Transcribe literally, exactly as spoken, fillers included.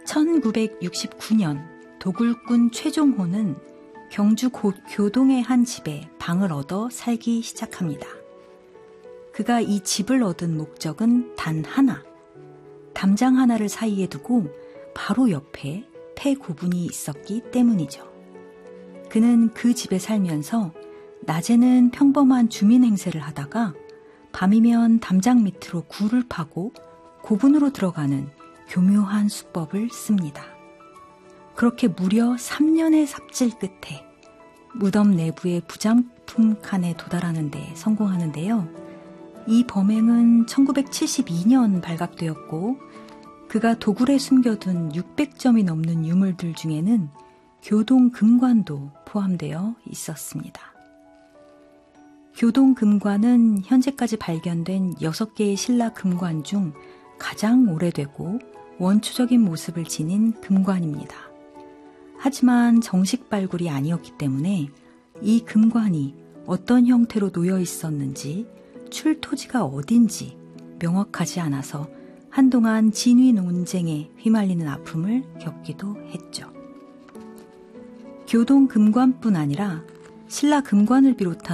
천구백육십구 년 도굴꾼 최종호는 경주 고, 교동의 한 집에 방을 얻어 살기 시작합니다. 그가 이 집을 얻은 목적은 단 하나, 담장 하나를 사이에 두고 바로 옆에 폐고분이 있었기 때문이죠. 그는 그 집에 살면서 낮에는 평범한 주민 행세를 하다가 밤이면 담장 밑으로 굴을 파고 고분으로 들어가는 교묘한 수법을 씁니다. 그렇게 무려 삼 년의 삽질 끝에 무덤 내부의 부장품 칸에 도달하는 데 성공하는데요. 이 범행은 천구백칠십이 년 발각되었고 그가 도굴에 숨겨둔 육백 점이 넘는 유물들 중에는 교동금관도 포함되어 있었습니다. 교동금관은 현재까지 발견된 여섯 개의 신라 금관 중 가장 오래되고 원초적인 모습을 지닌 금관입니다. 하지만 정식 발굴이 아니었기 때문에 이 금관이 어떤 형태로 놓여 있었는지 출토지가 어딘지 명확하지 않아서 한동안 진위 논쟁에 휘말리는 아픔을 겪기도 했죠. 교동 금관뿐 아니라 신라 금관을 비롯한